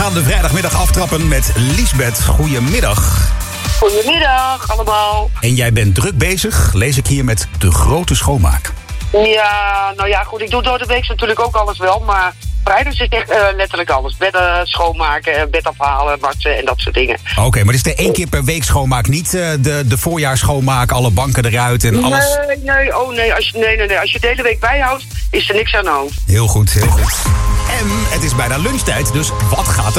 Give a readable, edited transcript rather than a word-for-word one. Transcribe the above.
gaan de vrijdagmiddag aftrappen met Liesbeth. Goedemiddag. Goedemiddag allemaal. En jij bent druk bezig, lees ik hier, met de grote schoonmaak. Ja, nou ja, goed. Ik doe door de week natuurlijk ook alles wel, maar vrijdag is echt letterlijk alles. Bedden schoonmaken, bed afhalen, wassen en dat soort dingen. Oké, maar het is de 1 keer per week schoonmaak, niet de voorjaar schoonmaak, alle banken eruit en alles? Nee. Als je het de hele week bijhoudt, is er niks aan de hand. Heel goed, heel goed. En het is bijna lunchtijd, dus wat gaat er